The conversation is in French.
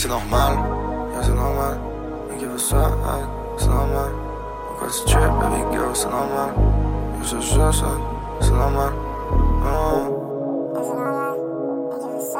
c'est normal, yeah, c'est normal. You give us that, c'est normal. Pourquoi tu trip, baby girl, c'est normal. You so c'est normal.